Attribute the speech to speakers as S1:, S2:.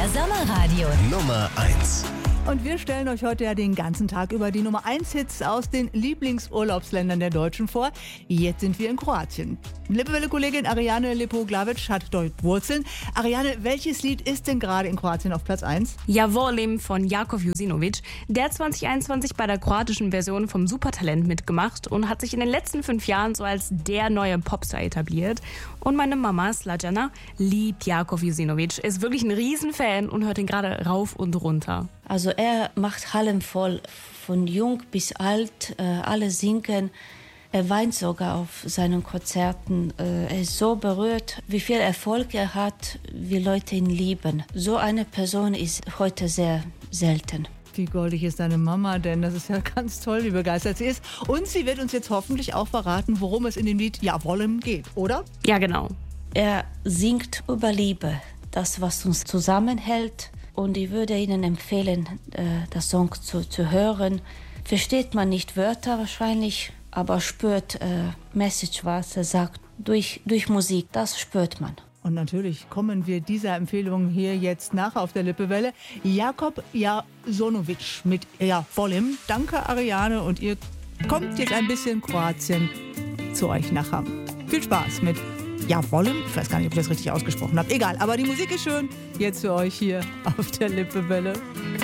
S1: Sommerradio
S2: Nummer 1.
S3: Und wir stellen euch heute ja den ganzen Tag über die Nummer 1 Hits aus den Lieblingsurlaubsländern der Deutschen vor. Jetzt sind wir in Kroatien. Lippewelle-Kollegin Ariane Lipo-Glavic hat dort Wurzeln. Ariane, welches Lied ist denn gerade in Kroatien auf Platz 1?
S4: Ja, Volim von Jakov Jusinovic. Der hat 2021 bei der kroatischen Version vom Supertalent mitgemacht und hat sich in den letzten 5 Jahren so als der neue Popstar etabliert. Und meine Mama, Slađana, liebt Jakov Jusinovic, ist wirklich ein Riesenfan und hört ihn gerade rauf und runter.
S5: Also er macht Hallen voll, von jung bis alt, alle singen. Er weint sogar auf seinen Konzerten. Er ist so berührt, wie viel Erfolg er hat, wie Leute ihn lieben. So eine Person ist heute sehr selten.
S3: Wie goldig ist deine Mama, denn das ist ja ganz toll, wie begeistert sie ist. Und sie wird uns jetzt hoffentlich auch verraten, worum es in dem Lied Ja Volim geht, oder?
S4: Ja, genau.
S5: Er singt über Liebe, das, was uns zusammenhält. Und ich würde Ihnen empfehlen, das Song zu hören. Versteht man nicht Wörter wahrscheinlich, aber spürt Message, was er sagt, durch Musik. Das spürt man.
S3: Und natürlich kommen wir dieser Empfehlung hier jetzt nach auf der Lippewelle. Jakov Jusinovic mit Ja Volim. Danke Ariane und ihr kommt jetzt ein bisschen Kroatien zu euch nachher. Viel Spaß mit Ja Volim. Ich weiß gar nicht, ob ich das richtig ausgesprochen habe. Egal, aber die Musik ist schön. Jetzt für euch hier auf der Lippewelle.